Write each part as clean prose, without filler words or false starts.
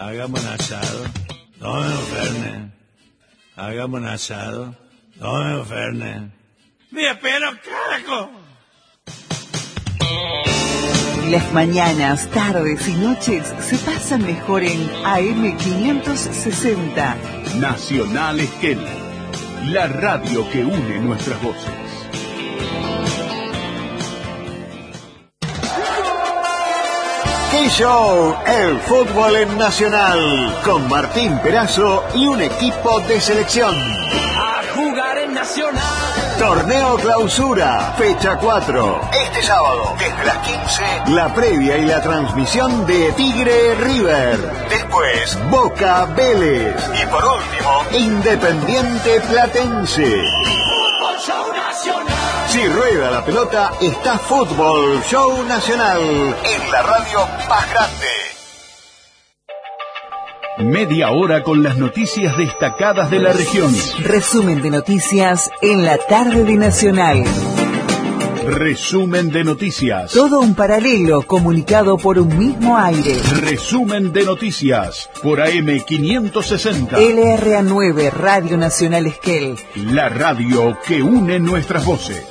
Hagamos un asado. Tómelo, Fernet. Hagamos un asado. Tómelo, Fernet. ¡Mira, pero carajo! Las mañanas, tardes y noches se pasan mejor en AM560. Nacional Esquel, la radio que une nuestras voces. ¡Qué show! El fútbol en Nacional, con Martín Perazo y un equipo de selección. A jugar en Nacional. Torneo Clausura, fecha 4. Este sábado, desde las 15, la previa y la transmisión de Tigre River. Después, Boca Vélez. Y por último, Independiente Platense. Fútbol Show Nacional. Si rueda la pelota, está Fútbol Show Nacional en la radio más grande. Media hora con las noticias destacadas de la región. Resumen de noticias en la tarde de Nacional. Resumen de noticias. Todo un paralelo comunicado por un mismo aire. Resumen de noticias por AM560. LRA9 Radio Nacional Esquel. La radio que une nuestras voces.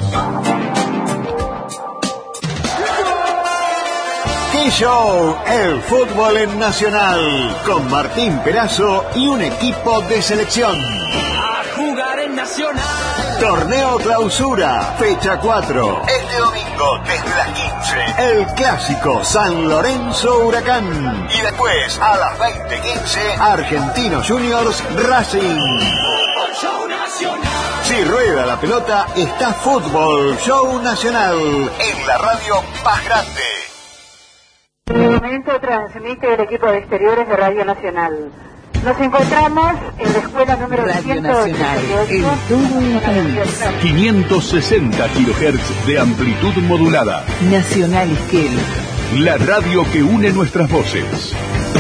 ¡Qué show! El fútbol en Nacional, con Martín Perazo y un equipo de selección. A jugar en Nacional. Torneo Clausura, fecha 4. Este domingo, desde las 15, el clásico San Lorenzo Huracán. Y después, a las 20:15, Argentinos Juniors Racing. Fútbol Show Nacional. Si rueda la pelota, está Fútbol Show Nacional en la radio más grande. En este momento transmite el equipo de exteriores de Radio Nacional. Nos encontramos en la escuela número Radio Nacional, 188 en todo el país. 560 kHz de amplitud modulada. Nacional Esquel. La radio que une nuestras voces.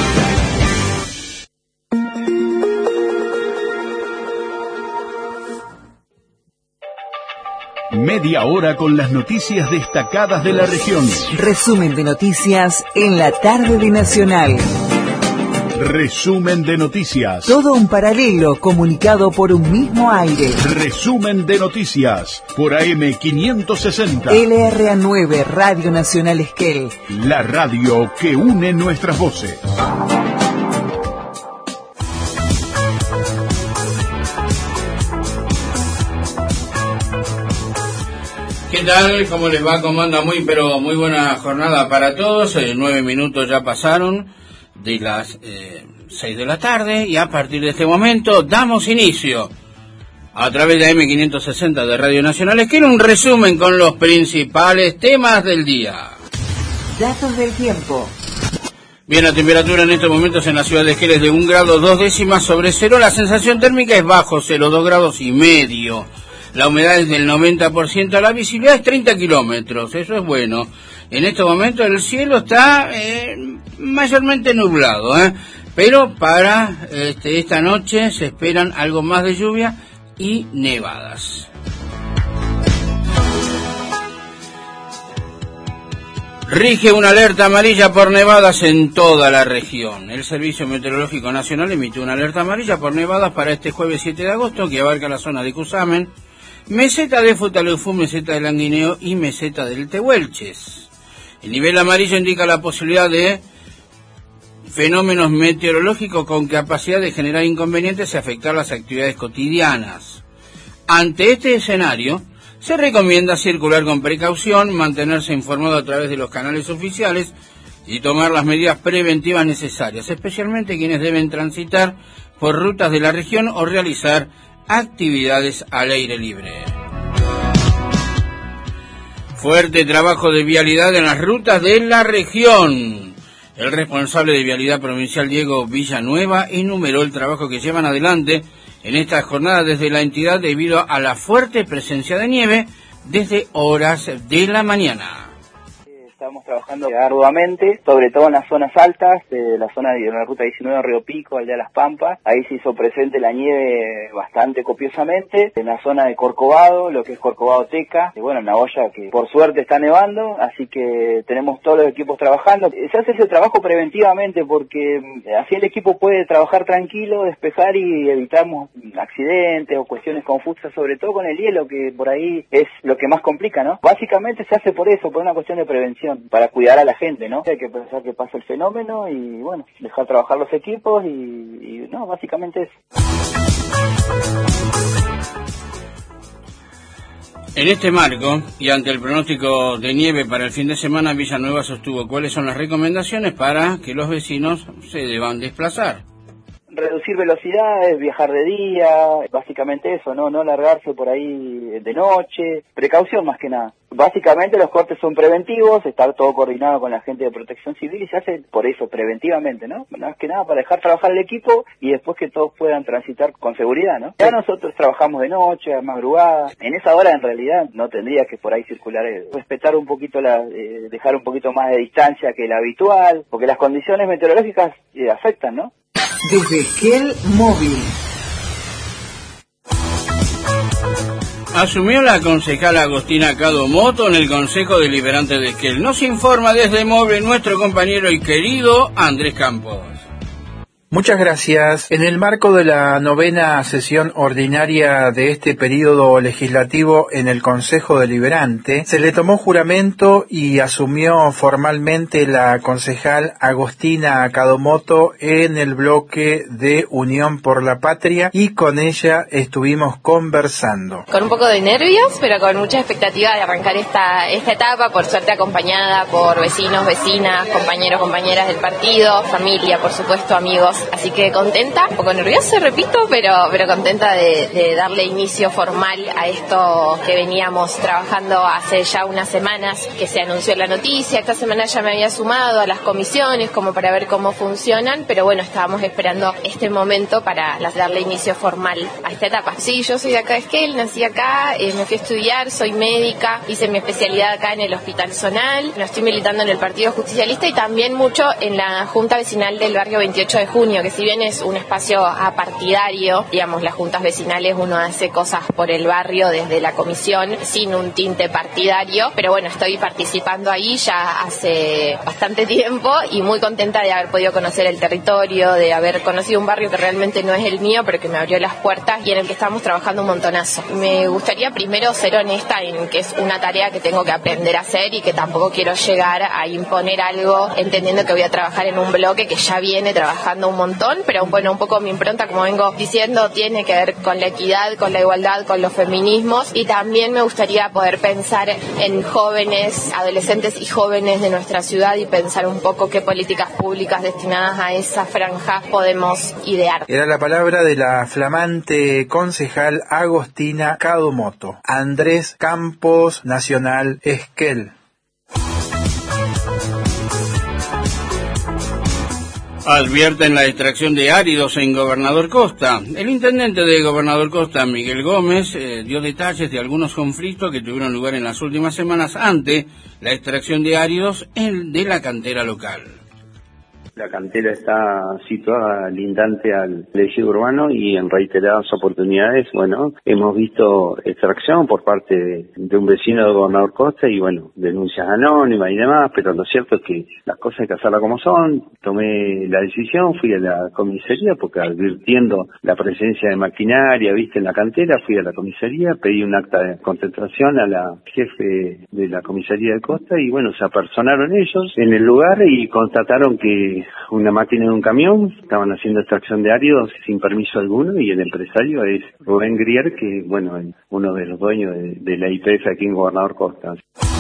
Media hora con las noticias destacadas de la región. Resumen de noticias en la tarde de Nacional. Resumen de noticias. Todo un paralelo comunicado por un mismo aire. Resumen de noticias por AM560. LRA9 Radio Nacional Esquel. La radio que une nuestras voces. ¿Qué tal? ¿Cómo les va? ¿Cómo anda? Muy buena jornada para todos. 9 minutos ya pasaron de las 6 de la tarde y a partir de este momento damos inicio a través de AM560 de Radio Nacional. Quiero un resumen con los principales temas del día. Datos del tiempo. Bien, la temperatura en estos momentos en la ciudad de Esquel es de 1 grado 2 décimas sobre cero. La sensación térmica es bajo cero, 2 grados y medio. La humedad es del 90%, la visibilidad es 30 kilómetros, eso es bueno. En estos momentos el cielo está mayormente nublado, pero para esta noche se esperan algo más de lluvia y nevadas. Rige una alerta amarilla por nevadas en toda la región. El Servicio Meteorológico Nacional emitió una alerta amarilla por nevadas para este jueves 7 de agosto que abarca la zona de Cusamen, meseta de Futaleufú, meseta del Languineo y meseta del Tehuelches. El nivel amarillo indica la posibilidad de fenómenos meteorológicos con capacidad de generar inconvenientes y afectar las actividades cotidianas. Ante este escenario, se recomienda circular con precaución, mantenerse informado a través de los canales oficiales y tomar las medidas preventivas necesarias, especialmente quienes deben transitar por rutas de la región o realizar actividades al aire libre. Fuerte trabajo de vialidad en las rutas de la región. El responsable de Vialidad Provincial, Diego Villanueva, enumeró el trabajo que llevan adelante en esta jornada desde la entidad debido a la fuerte presencia de nieve desde horas de la mañana. Estamos trabajando arduamente, sobre todo en las zonas altas, la zona de la ruta 19 Río Pico, allá Las Pampas. Ahí se hizo presente la nieve bastante copiosamente. En la zona de Corcovado, lo que es Corcovado Teca, y bueno, en Nagoya, que por suerte está nevando, así que tenemos todos los equipos trabajando. Se hace ese trabajo preventivamente porque así el equipo puede trabajar tranquilo, despejar y evitamos accidentes o cuestiones confusas, sobre todo con el hielo, que por ahí es lo que más complica, ¿no? Básicamente se hace por eso, por una cuestión de prevención, para cuidar a la gente, ¿no? Hay que pensar que pasa el fenómeno y, bueno, dejar trabajar los equipos y no, básicamente eso. En este marco, y ante el pronóstico de nieve para el fin de semana, Villanueva sostuvo cuáles son las recomendaciones para que los vecinos se deban desplazar. Reducir velocidades, viajar de día, básicamente eso, no largarse por ahí de noche, precaución más que nada. Básicamente los cortes son preventivos, está todo coordinado con la gente de Protección Civil y se hace por eso, preventivamente, ¿no? Más que nada para dejar trabajar el equipo y después que todos puedan transitar con seguridad, ¿no? Ya nosotros trabajamos de noche, a madrugada, en esa hora en realidad no tendría que por ahí circular, respetar un poquito dejar un poquito más de distancia que la habitual, porque las condiciones meteorológicas afectan, ¿no? Desde Esquel Móvil. Asumió la concejala Agostina Cadomoto en el Consejo Deliberante de Esquel. Nos informa desde Móvil nuestro compañero y querido Andrés Campos. Muchas gracias. En el marco de la 9ª sesión ordinaria de este período legislativo en el Consejo Deliberante, se le tomó juramento y asumió formalmente la concejal Agostina Cadomoto en el bloque de Unión por la Patria y con ella estuvimos conversando. Con un poco de nervios, pero con mucha expectativa de arrancar esta etapa, por suerte acompañada por vecinos, vecinas, compañeros, compañeras del partido, familia, por supuesto, amigos. Así que contenta, un poco nerviosa, repito, pero contenta de darle inicio formal a esto que veníamos trabajando hace ya unas semanas, que se anunció la noticia. Esta semana ya me había sumado a las comisiones como para ver cómo funcionan, pero bueno, estábamos esperando este momento para darle inicio formal a esta etapa. Sí, yo soy de acá de Esquel, nací acá, me fui a estudiar, soy médica, hice mi especialidad acá en el Hospital Zonal, no estoy militando en el Partido Justicialista y también mucho en la Junta Vecinal del barrio 28 de Junio, que si bien es un espacio apartidario, digamos, las juntas vecinales uno hace cosas por el barrio desde la comisión sin un tinte partidario, pero bueno, estoy participando ahí ya hace bastante tiempo y muy contenta de haber podido conocer el territorio, de haber conocido un barrio que realmente no es el mío, pero que me abrió las puertas y en el que estamos trabajando un montonazo. Me gustaría primero ser honesta en que es una tarea que tengo que aprender a hacer y que tampoco quiero llegar a imponer algo entendiendo que voy a trabajar en un bloque que ya viene trabajando un montón, pero bueno, un poco mi impronta, como vengo diciendo, tiene que ver con la equidad, con la igualdad, con los feminismos y también me gustaría poder pensar en jóvenes, adolescentes y jóvenes de nuestra ciudad y pensar un poco qué políticas públicas destinadas a esa franja podemos idear. Era la palabra de la flamante concejal Agostina Cadomoto. Andrés Campos, Nacional Esquel. Advierten la extracción de áridos en Gobernador Costa. El intendente de Gobernador Costa, Miguel Gómez, dio detalles de algunos conflictos que tuvieron lugar en las últimas semanas ante la extracción de áridos de la cantera local. La cantera está situada lindante al ejido urbano y en reiteradas oportunidades, bueno, hemos visto extracción por parte de un vecino de Gobernador Costa y, bueno, denuncias anónimas y demás, pero lo cierto es que las cosas hay que hacerlas como son. Tomé la decisión, fui a la comisaría porque advirtiendo la presencia de maquinaria, viste, en la cantera, fui a la comisaría, pedí un acta de concentración a la jefe de la comisaría de Costa y, bueno, se apersonaron ellos en el lugar y constataron que una máquina de un camión estaban haciendo extracción de áridos sin permiso alguno y el empresario es Rubén Grier, que, bueno, es uno de los dueños de la IPF aquí en Gobernador Costa.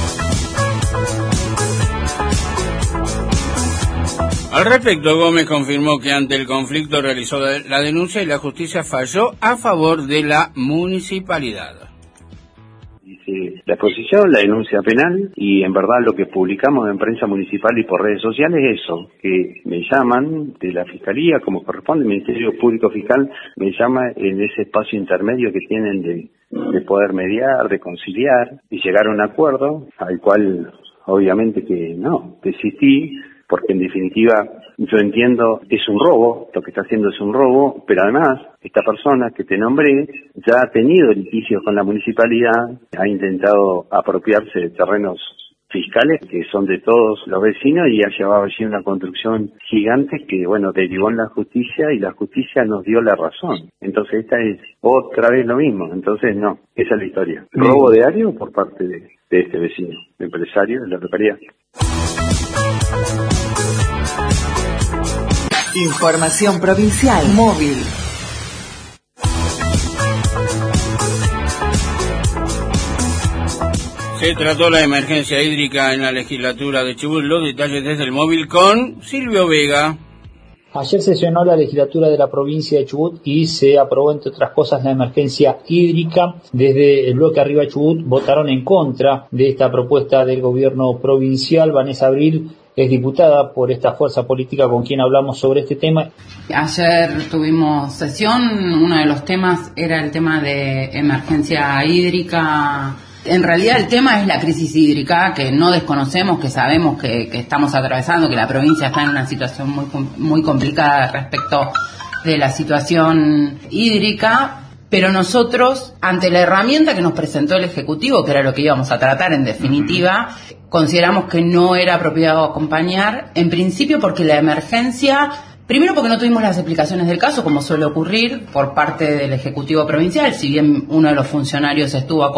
Al respecto, Gómez confirmó que ante el conflicto realizó la denuncia y la justicia falló a favor de la municipalidad. La exposición, la denuncia penal y en verdad lo que publicamos en prensa municipal y por redes sociales es eso, que me llaman de la Fiscalía, como corresponde, el Ministerio Público Fiscal me llama en ese espacio intermedio que tienen de poder mediar, de conciliar y llegar a un acuerdo al cual obviamente que no, desistí, porque en definitiva yo entiendo, es un robo, lo que está haciendo es un robo, pero además esta persona que te nombré ya ha tenido litigios con la municipalidad, ha intentado apropiarse de terrenos fiscales que son de todos los vecinos y ha llevado allí una construcción gigante que, bueno, derivó en la justicia y la justicia nos dio la razón. Entonces esta es otra vez lo mismo, entonces no, esa es la historia. Robo de área por parte de este vecino, empresario de la localidad. Información provincial móvil. Se trató la emergencia hídrica en la legislatura de Chubut. Los detalles desde el móvil con Silvio Vega. Ayer sesionó la legislatura de la provincia de Chubut y se aprobó, entre otras cosas, la emergencia hídrica. Desde el bloque Arriba Chubut votaron en contra de esta propuesta del gobierno provincial. Vanessa Abril es diputada por esta fuerza política con quien hablamos sobre este tema. Ayer tuvimos sesión, uno de los temas era el tema de emergencia hídrica. En realidad el tema es la crisis hídrica, que no desconocemos, que sabemos que estamos atravesando, que la provincia está en una situación muy complicada respecto de la situación hídrica, pero nosotros, ante la herramienta que nos presentó el Ejecutivo, que era lo que íbamos a tratar en definitiva, consideramos que no era apropiado acompañar, en principio porque la emergencia... Primero porque no tuvimos las explicaciones del caso, como suele ocurrir por parte del Ejecutivo Provincial, si bien uno de los funcionarios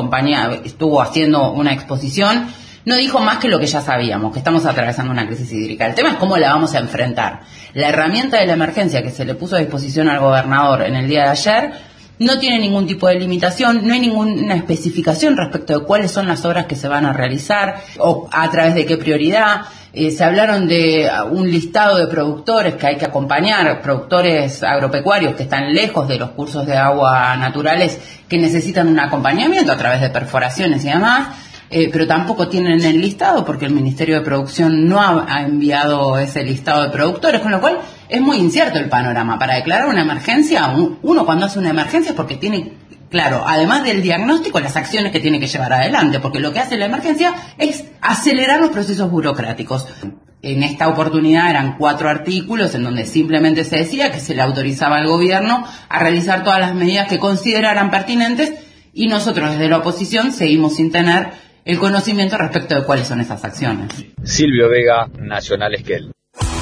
estuvo haciendo una exposición, no dijo más que lo que ya sabíamos, que estamos atravesando una crisis hídrica. El tema es cómo la vamos a enfrentar. La herramienta de la emergencia que se le puso a disposición al gobernador en el día de ayer no tiene ningún tipo de limitación, no hay ninguna especificación respecto de cuáles son las obras que se van a realizar o a través de qué prioridad. Se hablaron de un listado de productores que hay que acompañar, productores agropecuarios que están lejos de los cursos de agua naturales, que necesitan un acompañamiento a través de perforaciones y demás, pero tampoco tienen el listado porque el Ministerio de Producción no ha enviado ese listado de productores, con lo cual es muy incierto el panorama. Para declarar una emergencia, uno cuando hace una emergencia es porque tiene... Claro, además del diagnóstico, las acciones que tiene que llevar adelante, porque lo que hace la emergencia es acelerar los procesos burocráticos. En esta oportunidad eran 4 artículos en donde simplemente se decía que se le autorizaba al gobierno a realizar todas las medidas que consideraran pertinentes y nosotros desde la oposición seguimos sin tener el conocimiento respecto de cuáles son esas acciones. Silvio Vega, Nacional Esquel.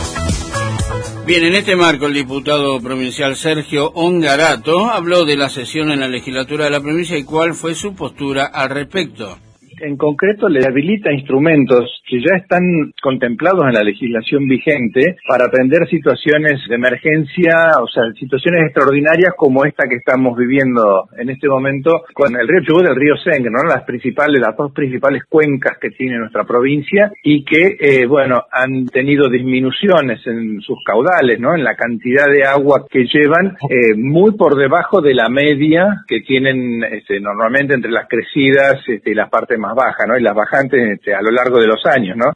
Bien, en este marco el diputado provincial Sergio Ongarato habló de la sesión en la legislatura de la provincia y cuál fue su postura al respecto. En concreto le habilita instrumentos que ya están contemplados en la legislación vigente para atender situaciones de emergencia, o sea, situaciones extraordinarias como esta que estamos viviendo en este momento con el río Chubut y el río Sengre, ¿no? Las dos principales cuencas que tiene nuestra provincia y que, han tenido disminuciones en sus caudales, ¿no? En la cantidad de agua que llevan, muy por debajo de la media que tienen normalmente entre las crecidas y las partes más bajas, ¿no? Y las bajantes a lo largo de los años, ¿no?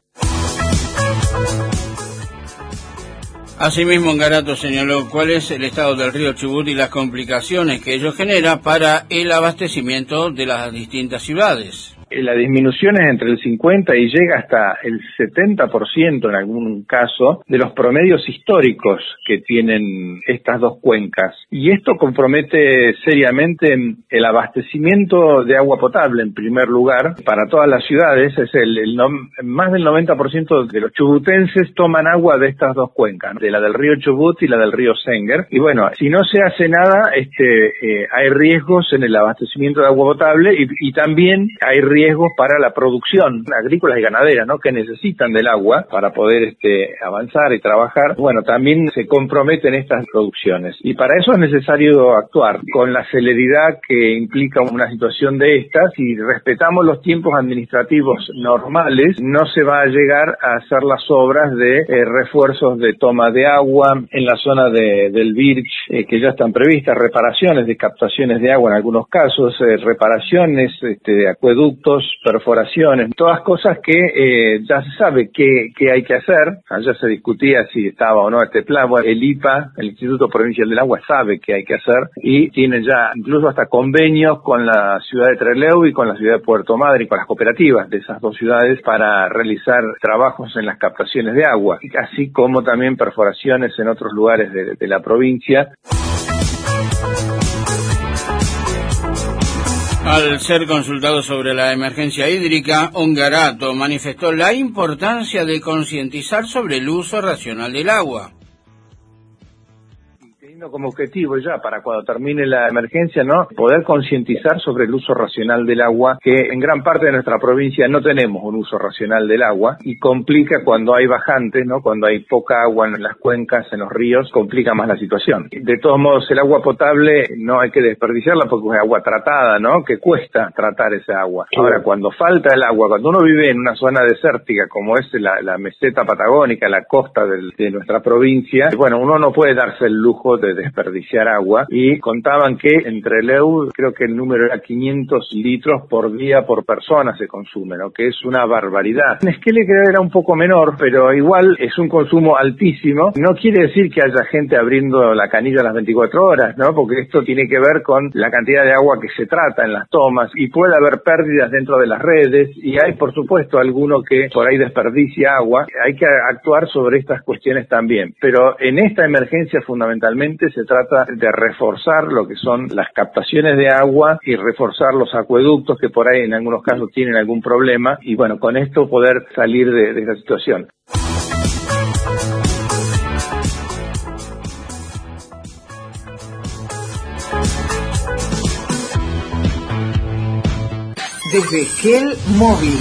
Asimismo, Ongarato señaló cuál es el estado del río Chubut y las complicaciones que ello genera para el abastecimiento de las distintas ciudades. La disminución es entre el 50 y llega hasta el 70% en algún caso de los promedios históricos que tienen estas dos cuencas. Y esto compromete seriamente el abastecimiento de agua potable en primer lugar para todas las ciudades. Es más del 90% de los chubutenses toman agua de estas dos cuencas, ¿no? De la del río Chubut y la del río Sengre. Y bueno, si no se hace nada, hay riesgos en el abastecimiento de agua potable y también hay riesgos para la producción agrícola y ganadera, ¿no? Que necesitan del agua para poder avanzar y trabajar. Bueno, también se comprometen estas producciones y para eso es necesario actuar con la celeridad que implica una situación de estas. Si respetamos los tiempos administrativos normales, no se va a llegar a hacer las obras de refuerzos de toma de agua en la zona del Birch, que ya están previstas, reparaciones de captaciones de agua en algunos casos, reparaciones de acueductos acueductos, perforaciones, todas cosas que ya se sabe qué hay que hacer. Ayer se discutía si estaba o no este plan. Bueno, el IPA, el Instituto Provincial del Agua, sabe qué hay que hacer y tiene ya incluso hasta convenios con la ciudad de Trelew y con la ciudad de Puerto Madryn y con las cooperativas de esas dos ciudades para realizar trabajos en las captaciones de agua, así como también perforaciones en otros lugares de la provincia. Al ser consultado sobre la emergencia hídrica, Ongarato manifestó la importancia de concientizar sobre el uso racional del agua. Como objetivo ya para cuando termine la emergencia, ¿no? Poder concientizar sobre el uso racional del agua, que en gran parte de nuestra provincia no tenemos un uso racional del agua y complica cuando hay bajantes, ¿no? Cuando hay poca agua en las cuencas, en los ríos, complica más la situación. De todos modos, el agua potable no hay que desperdiciarla porque es agua tratada, ¿no? Que cuesta tratar esa agua. Ahora, cuando falta el agua, cuando uno vive en una zona desértica como es la meseta patagónica, la costa de nuestra provincia, bueno, uno no puede darse el lujo de desperdiciar agua, y contaban que en Trelew creo que el número era 500 litros por día por persona se consume, ¿no? Que es una barbaridad. En Esquel era un poco menor, pero igual es un consumo altísimo. No quiere decir que haya gente abriendo la canilla a las 24 horas, ¿no? Porque esto tiene que ver con la cantidad de agua que se trata en las tomas y puede haber pérdidas dentro de las redes y hay, por supuesto, alguno que por ahí desperdicia agua. Hay que actuar sobre estas cuestiones también. Pero en esta emergencia fundamentalmente se trata de reforzar lo que son las captaciones de agua y reforzar los acueductos que por ahí en algunos casos tienen algún problema y bueno, con esto poder salir de esta situación. Desde Esquel Móvil.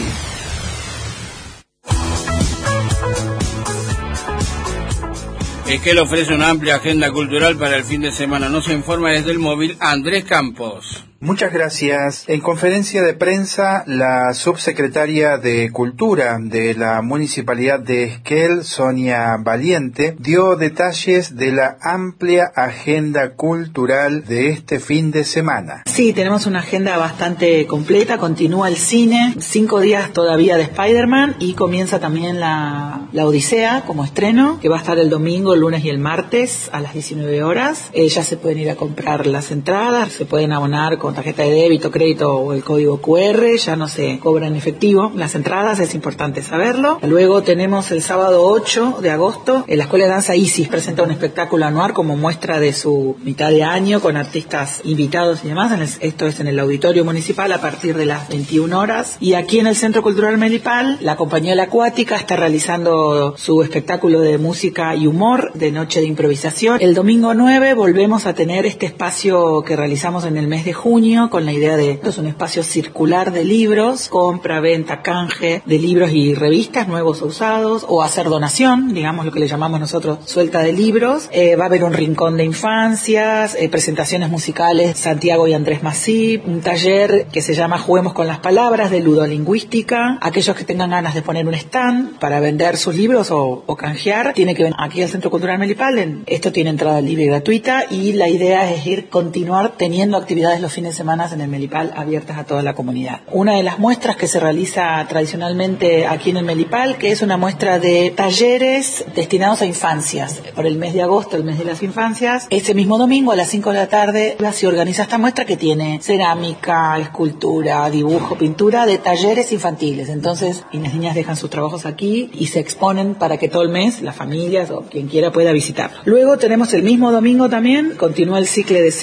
Esquel ofrece una amplia agenda cultural para el fin de semana. Nos informa desde el móvil Andrés Campos. Muchas gracias. En conferencia de prensa, la subsecretaria de Cultura de la Municipalidad de Esquel, Sonia Valiente, dio detalles de la amplia agenda cultural de este fin de semana. Sí, tenemos una agenda bastante completa. Continúa el cine, 5 días todavía de Spider-Man y comienza también la Odisea como estreno, que va a estar el domingo, el lunes y el martes a las 19 horas. Ya se pueden ir a comprar las entradas, se pueden abonar con tarjeta de débito, crédito o el código QR, ya no se cobra en efectivo las entradas, es importante saberlo. Luego tenemos el sábado 8 de agosto, la Escuela de Danza Isis presenta un espectáculo anual como muestra de su mitad de año con artistas invitados y demás. Esto es en el Auditorio Municipal a partir de las 21 horas. Y aquí en el Centro Cultural Melipal, la Compañía La Acuática está realizando su espectáculo de música y humor de noche de improvisación. El domingo 9 volvemos a tener este espacio que realizamos en el mes de junio con la idea de, esto es un espacio circular de libros, compra, venta, canje de libros y revistas nuevos o usados, o hacer donación, digamos lo que le llamamos nosotros suelta de libros. Va a haber un rincón de infancias, presentaciones musicales, Santiago y Andrés Masip, un taller que se llama Juguemos con las Palabras de ludolingüística. Aquellos que tengan ganas de poner un stand para vender sus libros o canjear, tiene que venir aquí al Centro Cultural Melipal. Esto tiene entrada libre y gratuita y la idea es continuar teniendo actividades los fines de semana en el Melipal abiertas a toda la comunidad. Una de las muestras que se realiza tradicionalmente aquí en el Melipal, que es una muestra de talleres destinados a infancias. Por el mes de agosto, el mes de las infancias, ese mismo domingo a las 5 de la tarde se organiza esta muestra que tiene cerámica, escultura, dibujo, pintura de talleres infantiles. Entonces, y las niñas dejan sus trabajos aquí y se exponen para que todo el mes las familias o quien quiera pueda visitarlo. Luego tenemos el mismo domingo también, continúa el ciclo de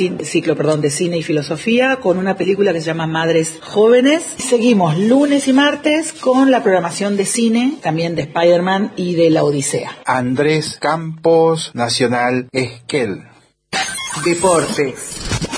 cine y filosofía con una película que se llama Madres Jóvenes. Seguimos lunes y martes con la programación de cine, también de Spider-Man y de la Odisea. Andrés Campos, Nacional Esquel. Deportes.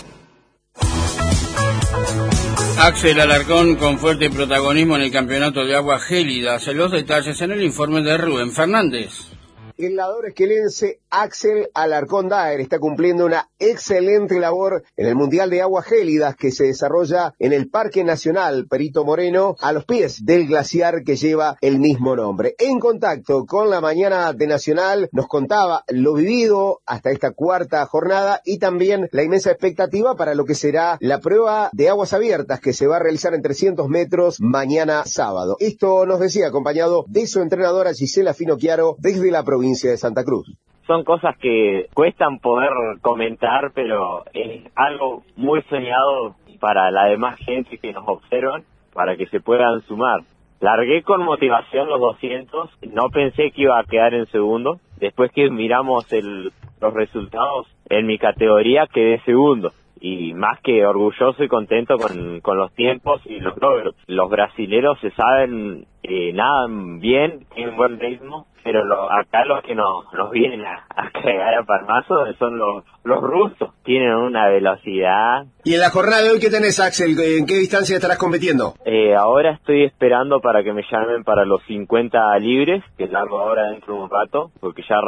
Axel Alarcón con fuerte protagonismo en el campeonato de aguas gélidas. Los detalles en el informe de Rubén Fernández. El nadador esquelense Axel Alarcón Daer está cumpliendo una excelente labor en el Mundial de Aguas Gélidas que se desarrolla en el Parque Nacional Perito Moreno, a los pies del glaciar que lleva el mismo nombre. En contacto con la mañana de Nacional nos contaba lo vivido hasta esta cuarta jornada y también la inmensa expectativa para lo que será la prueba de aguas abiertas que se va a realizar en 300 metros mañana sábado. Esto nos decía acompañado de su entrenadora Gisela Finocchiaro desde la provincia de Santa Cruz. Son cosas que cuestan poder comentar, pero es algo muy soñado para la demás gente que nos observan, para que se puedan sumar. Largué con motivación los 200, no pensé que iba a quedar en segundo. Después que miramos los resultados en mi categoría, quedé segundo. Y más que orgulloso y contento con los tiempos y los logros. Los brasileros se saben, nadan bien, tienen buen ritmo, pero acá los que nos vienen a cagar a palmazo son los rusos. Tienen una velocidad. ¿Y en la jornada de hoy qué tenés, Axel? ¿En qué distancia estarás compitiendo? Ahora estoy esperando para que me llamen para los 50 libres, que largo ahora dentro de un rato, porque ya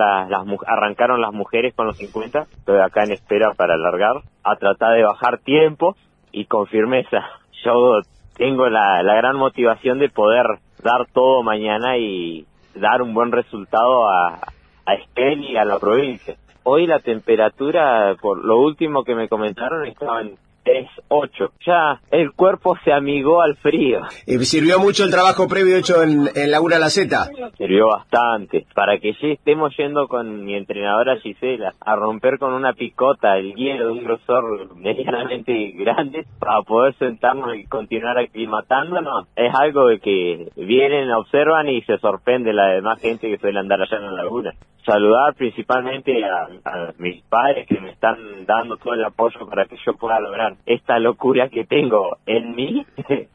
arrancaron las mujeres con los 50. Estoy acá en espera para largar, a tratar de bajar tiempo y con firmeza. Yo tengo la gran motivación de poder dar todo mañana y dar un buen resultado a Esquel y a la provincia. Hoy la temperatura, por lo último que me comentaron, estaba en 3.8. Ya el cuerpo se amigó al frío. ¿Sirvió mucho el trabajo previo hecho en Laguna La Zeta? Sirvió bastante. Para que ya estemos yendo con mi entrenadora Gisela a romper con una picota el hielo de un grosor medianamente grande para poder sentarnos y continuar aclimatándonos, es algo de que vienen, observan y se sorprende la demás gente que suele andar allá en la laguna. Saludar principalmente a mis padres que me están dando todo el apoyo para que yo pueda lograr esta locura que tengo en mí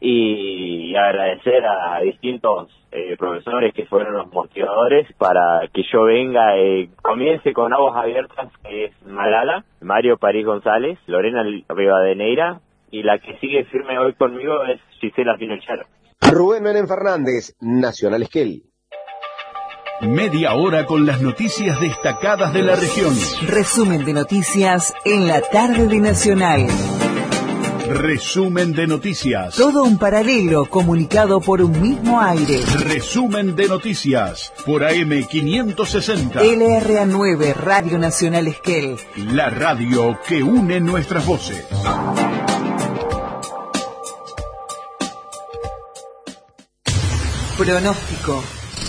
y agradecer a distintos profesores que fueron los motivadores para que yo venga, comience con aguas abiertas, que es Malala, Mario París González, Lorena Rivadeneira, y la que sigue firme hoy conmigo es Gisela Finocchiaro. Rubén Menem Fernández, Nacional Esquel. Media hora con las noticias destacadas de la región. Resumen de noticias en la tarde de Nacional. Resumen de noticias. Todo un paralelo comunicado por un mismo aire. Resumen de noticias por AM 560. LRA9, Radio Nacional Esquel. La radio que une nuestras voces. Pronóstico.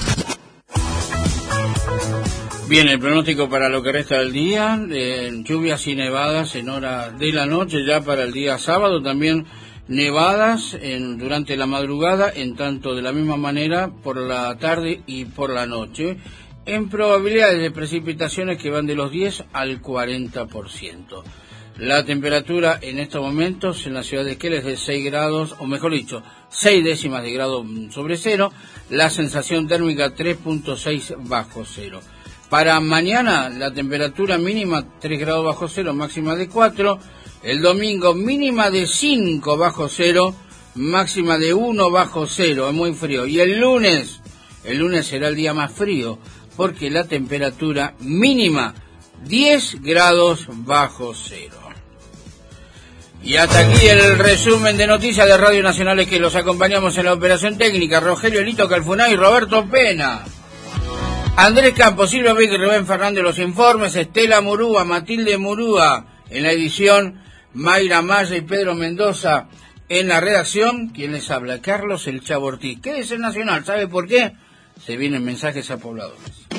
Bien, el pronóstico para lo que resta del día, lluvias y nevadas en hora de la noche, ya para el día sábado también nevadas durante la madrugada, en tanto de la misma manera por la tarde y por la noche, en probabilidades de precipitaciones que van de los 10 al 40%. La temperatura en estos momentos en la ciudad de Esquel es de 6 grados, o mejor dicho, 6 décimas de grado sobre cero, la sensación térmica 3.6 bajo cero. Para mañana la temperatura mínima 3 grados bajo cero, máxima de 4. El domingo mínima de 5 bajo cero, máxima de 1 bajo cero, es muy frío. Y el lunes será el día más frío, porque la temperatura mínima 10 grados bajo cero. Y hasta aquí el resumen de noticias de Radio Nacional, que los acompañamos en la operación técnica, Rogelio Lito Calfunay y Roberto Pena. Andrés Campos, Silvia Vega y Rubén Fernández los informes, Estela Murúa, Matilde Murúa en la edición, Mayra Maya y Pedro Mendoza en la redacción. Quien les habla, Carlos El Chavo Ortiz. Quédese en Nacional, ¿sabe por qué? Se vienen mensajes a pobladores.